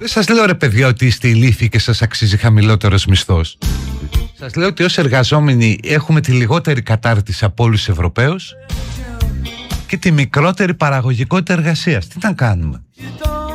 Δεν σας λέω ρε παιδιά ότι είστε ηλίθιοι και σας αξίζει χαμηλότερος μισθός. Σας λέω ότι ως εργαζόμενοι έχουμε τη λιγότερη κατάρτιση από όλους τους Ευρωπαίους και τη μικρότερη παραγωγικότητα εργασίας. Τι να κάνουμε?